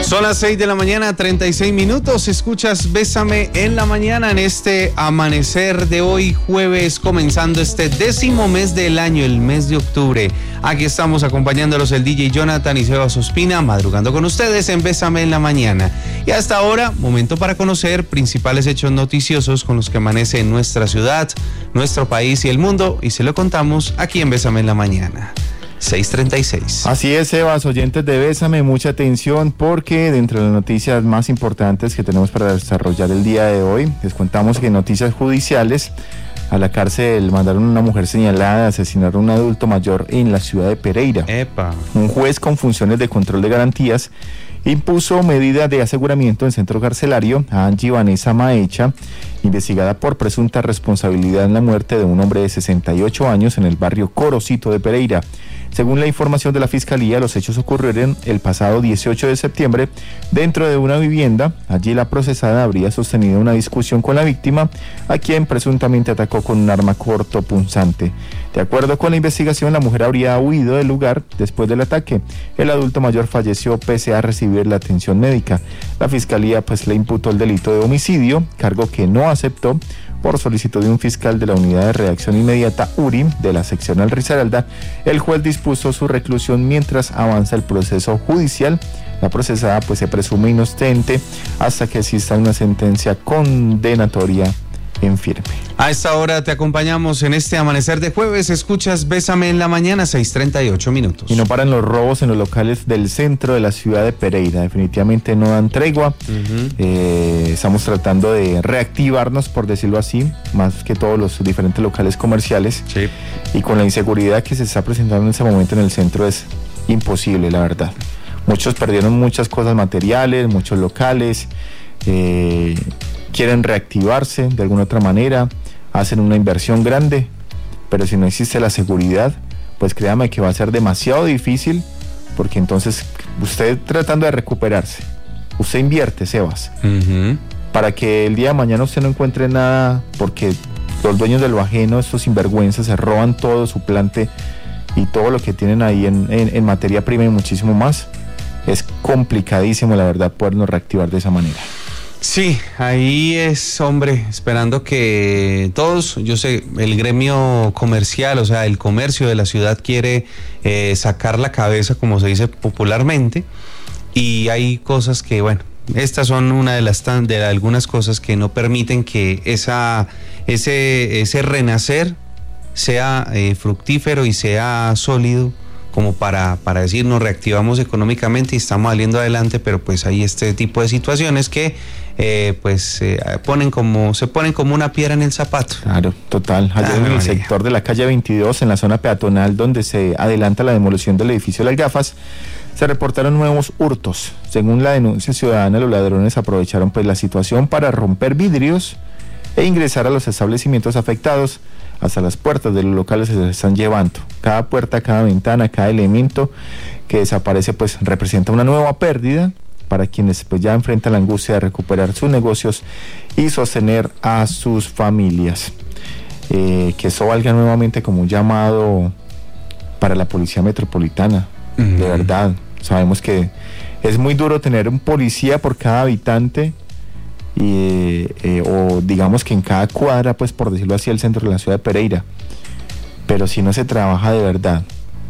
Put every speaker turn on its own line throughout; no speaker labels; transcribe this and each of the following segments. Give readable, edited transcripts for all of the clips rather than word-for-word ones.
Son las 6 de la mañana, 36 minutos. Escuchas Bésame en la mañana en este amanecer de hoy, jueves, comenzando este 10º mes del año, el mes de octubre. Aquí estamos acompañándolos el DJ Jonathan y Sebas Ospina, madrugando con ustedes en Bésame en la mañana. Y hasta ahora, momento para conocer principales hechos noticiosos con los que amanece en nuestra ciudad, nuestro país y el mundo. Y se lo contamos aquí en Bésame en la mañana. 6:36.
Así es, Sebas, oyentes de Bésame, mucha atención porque dentro de las noticias más importantes que tenemos para desarrollar el día de hoy, les contamos que en noticias judiciales, a la cárcel mandaron a una mujer señalada de asesinar a un adulto mayor en la ciudad de Pereira.
¡Epa!
Un juez con funciones de control de garantías impuso medida de aseguramiento en centro carcelario a Angie Vanessa Maecha, investigada por presunta responsabilidad en la muerte de un hombre de 68 años en el barrio Corocito de Pereira. Según la información de la Fiscalía, los hechos ocurrieron el pasado 18 de septiembre dentro de una vivienda. Allí la procesada habría sostenido una discusión con la víctima, a quien presuntamente atacó con un arma cortopunzante. De acuerdo con la investigación, la mujer habría huido del lugar después del ataque. El adulto mayor falleció pese a recibir la atención médica. La Fiscalía le imputó el delito de homicidio, cargo que no aceptó por solicitud de un fiscal de la Unidad de Reacción Inmediata URI de la seccional Risaralda. El juez dispuso su reclusión mientras avanza el proceso judicial. La procesada se presume inocente hasta que exista una sentencia condenatoria en firme.
A esta hora te acompañamos en este amanecer de jueves. Escuchas Bésame en la mañana, 6:38 minutos.
Y no paran los robos en los locales del centro de la ciudad de Pereira. Definitivamente no dan tregua. Estamos tratando de reactivarnos, por decirlo así, más que todos los diferentes locales comerciales.
Sí.
Y con la inseguridad que se está presentando en ese momento en el centro es imposible, la verdad. Muchos perdieron muchas cosas materiales, muchos locales. Quieren reactivarse de alguna otra manera, hacen una inversión grande, pero si no existe la seguridad, pues créame que va a ser demasiado difícil, porque entonces usted tratando de recuperarse, usted invierte, Sebas, para que el día de mañana usted no encuentre nada, porque los dueños de lo ajeno, estos sinvergüenzas, se roban todo su plante y todo lo que tienen ahí en materia prima y muchísimo más. Es complicadísimo, la verdad, podernos reactivar de esa manera.
Sí, ahí es, hombre, esperando que todos, yo sé, el gremio comercial, o sea, el comercio de la ciudad quiere sacar la cabeza, como se dice popularmente, y hay cosas que, bueno, estas son una de algunas cosas que no permiten que ese renacer sea fructífero y sea sólido, como para decir nos reactivamos económicamente y estamos saliendo adelante, pero pues hay este tipo de situaciones que se ponen como una piedra en el zapato.
Claro, total. Allá en el sector de la calle 22, en la zona peatonal donde se adelanta la demolición del edificio Las Gafas, se reportaron nuevos hurtos. Según la denuncia ciudadana, los ladrones aprovecharon la situación para romper vidrios e ingresar a los establecimientos afectados. Hasta las puertas de los locales se están llevando. Cada puerta, cada ventana, cada elemento que desaparece representa una nueva pérdida para quienes ya enfrentan la angustia de recuperar sus negocios y sostener a sus familias. Que eso valga nuevamente como un llamado para la Policía Metropolitana. De verdad, sabemos que es muy duro tener un policía por cada habitante, o digamos que en cada cuadra, por decirlo así, el centro de la ciudad de Pereira. Pero si no se trabaja de verdad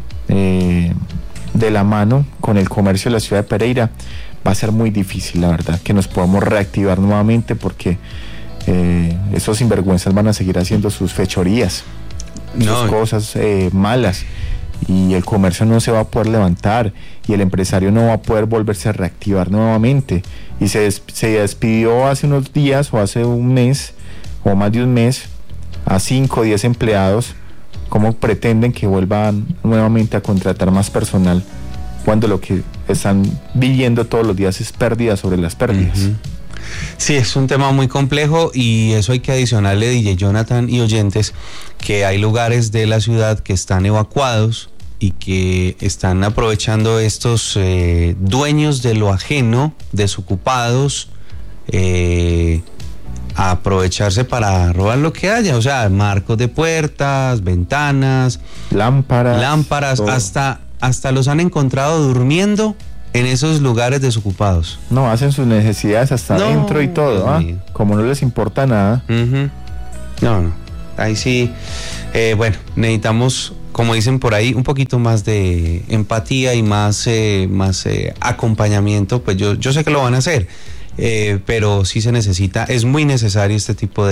de la mano con el comercio de la ciudad de Pereira, va a ser muy difícil, la verdad, que nos podamos reactivar nuevamente, porque esos sinvergüenzas van a seguir haciendo sus fechorías, sus cosas malas, y el comercio no se va a poder levantar y el empresario no va a poder volverse a reactivar nuevamente. Y se despidió hace unos días o hace un mes o más de un mes a 5 o 10 empleados. ¿Cómo pretenden que vuelvan nuevamente a contratar más personal cuando lo que están viviendo todos los días es pérdida sobre las pérdidas?
Sí, es un tema muy complejo y eso hay que adicionarle, DJ Jonathan y oyentes, que hay lugares de la ciudad que están evacuados y que están aprovechando estos dueños de lo ajeno, desocupados, a aprovecharse para robar lo que haya, o sea, marcos de puertas, ventanas, lámparas, hasta los han encontrado durmiendo en esos lugares desocupados.
No, hacen sus necesidades hasta adentro y todo, como no les importa nada.
No, ahí sí, bueno, necesitamos, como dicen por ahí, un poquito más de empatía y más acompañamiento. Pues yo sé que lo van a hacer, pero sí se necesita, es muy necesario este tipo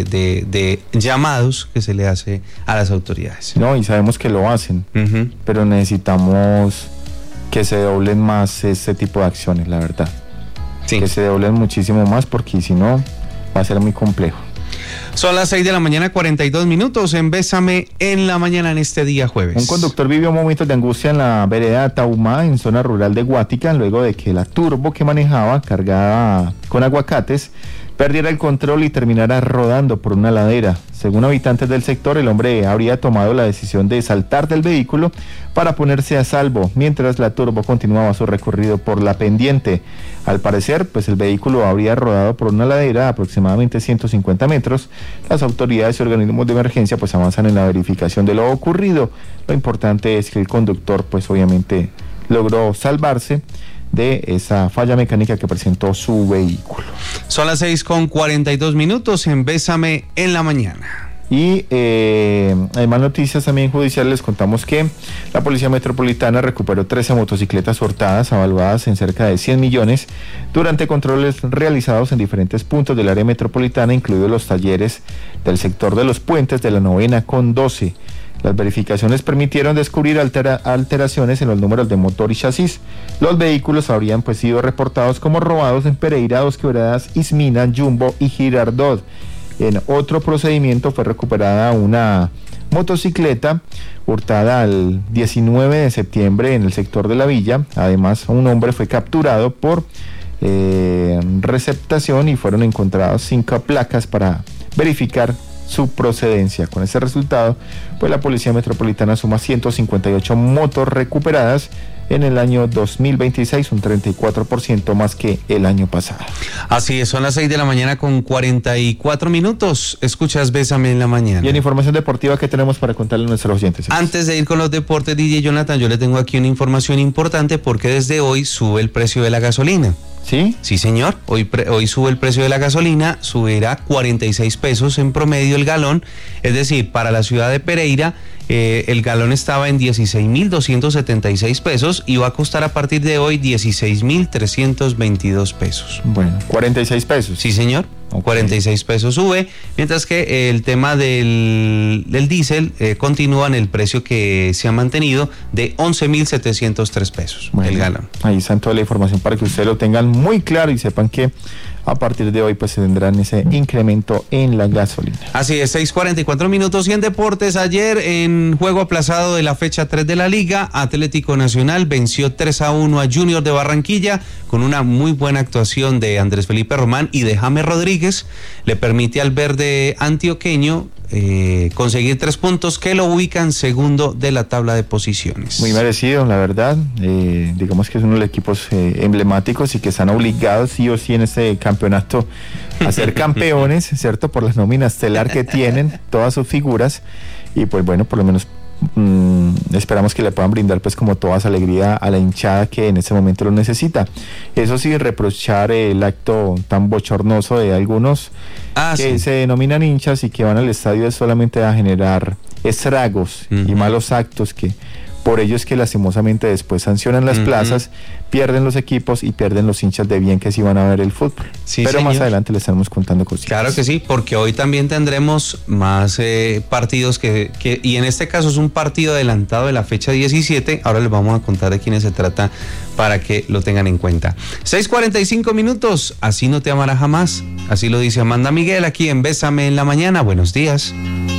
de llamados que se le hace a las autoridades.
No, y sabemos que lo hacen, pero necesitamos que se doblen más este tipo de acciones, la verdad. Sí. Que se doblen muchísimo más, porque si no va a ser muy complejo.
Son las 6 de la mañana, 42 minutos en Bésame en la Mañana en este día jueves.
Un conductor vivió momentos de angustia en la vereda Taumá, en zona rural de Guática, luego de que la turbo que manejaba, cargada con aguacates, perdiera el control y terminara rodando por una ladera. Según habitantes del sector, el hombre habría tomado la decisión de saltar del vehículo para ponerse a salvo, mientras la turbo continuaba su recorrido por la pendiente. Al parecer, pues el vehículo habría rodado por una ladera de aproximadamente 150 metros. Las autoridades y organismos de emergencia pues avanzan en la verificación de lo ocurrido. Lo importante es que el conductor pues obviamente logró salvarse de esa falla mecánica que presentó su vehículo.
Son las 6:42 minutos en Bésame en la Mañana.
Y además noticias también judiciales, les contamos que la Policía Metropolitana recuperó 13 motocicletas hurtadas avaluadas en cerca de 100 millones durante controles realizados en diferentes puntos del área metropolitana, incluidos los talleres del sector de los puentes de la 9ª con 12. Las verificaciones permitieron descubrir alteraciones en los números de motor y chasis. Los vehículos habrían pues sido reportados como robados en Pereira, Dos Quebradas, Ismina, Jumbo y Girardot. En otro procedimiento fue recuperada una motocicleta hurtada el 19 de septiembre en el sector de la Villa. Además, un hombre fue capturado por receptación y fueron encontradas 5 placas para verificar su procedencia. Con ese resultado, pues la Policía Metropolitana suma 158 motos recuperadas en el año 2026, un 34% más que el año pasado.
Así es, son las 6 de la mañana con 44 minutos. Escuchas Bésame en la Mañana.
Y en información deportiva, ¿qué tenemos para contarle a nuestros oyentes?
Antes de ir con los deportes, DJ Jonathan, yo le tengo aquí una información importante, porque desde hoy sube el precio de la gasolina.
¿Sí?
Sí, señor. Hoy sube el precio de la gasolina, subirá 46 pesos en promedio el galón. Es decir, para la ciudad de Pereira, el galón estaba en 16.276 pesos y va a costar a partir de hoy 16.322 pesos.
Bueno, 46 pesos.
Sí, señor. Okay. 46 pesos sube, mientras que el tema del diésel continúa en el precio que se ha mantenido de 11.703 pesos, bueno, el galón.
Ahí está toda la información para que ustedes lo tengan muy claro y sepan que a partir de hoy pues se tendrán ese incremento en la gasolina.
Así es, 6:44 minutos. Y en deportes, ayer en juego aplazado de la fecha 3 de la Liga, Atlético Nacional venció 3-1 a Junior de Barranquilla con una muy buena actuación de Andrés Felipe Román y de James Rodríguez. Le permite al verde antioqueño conseguir 3 puntos que lo ubican segundo de la tabla de posiciones.
Muy merecido, la verdad. Digamos que es uno de los equipos emblemáticos y que están obligados sí o sí en este campeonato a ser campeones, ¿cierto? Por la nómina estelar que tienen, todas sus figuras, y pues bueno, por lo menos esperamos que le puedan brindar pues como toda esa alegría a la hinchada que en este momento lo necesita. Eso sí, reprochar el acto tan bochornoso de algunos que se denominan hinchas y que van al estadio solamente a generar estragos y malos actos, que por ello es que lastimosamente después sancionan las plazas, pierden los equipos y pierden los hinchas de bien que sí van a ver el fútbol. Sí, pero señor, más adelante les estaremos contando cositas.
Claro que sí, porque hoy también tendremos más partidos y en este caso es un partido adelantado de la fecha 17. Ahora les vamos a contar de quiénes se trata para que lo tengan en cuenta. 6:45 minutos. Así no te amará jamás. Así lo dice Amanda Miguel aquí en Bésame en la Mañana. Buenos días.